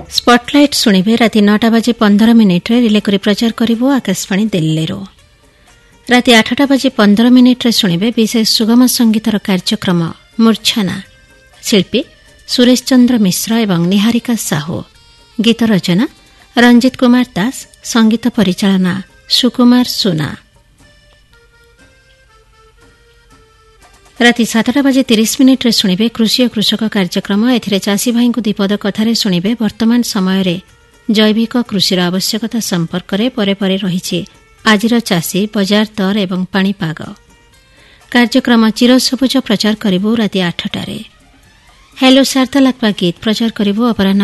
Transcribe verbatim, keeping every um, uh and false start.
Spotlight शुणिबे राति नौटा बजे पंदर मिनिट्रे relay करी प्रचार करिबो आकाशवाणी दिल्लीरो। राति आठटा बजे पंदर मिनिट्रे शुणिबे विशेष सुगम संगीतर कार्यक्रम मूर्छना। शिल्पी सुरेश चंद्र मिश्र एवं निहारिका साहू। गीत रचना रंजित कुमार दास। संगीत परिचालना सुकुमार सुना। राति सातटा बजे तीस मिनिट्रे शुणिबे कृषि और कृषक कार्यक्रम। एथिरे चाषी भाई को दीपद कथारे शुणिबे वर्तमान समय रे जैविक कृषिर आवश्यकता संपर्क में परे परे रही आजिर चाषी बजार दर एवं पाणीपाग। कार्यक्रम चिरसबुज प्रचार करिबो राति आठटारे। हेलो सार्तालाप गीत प्रचार करिबो अपराह्न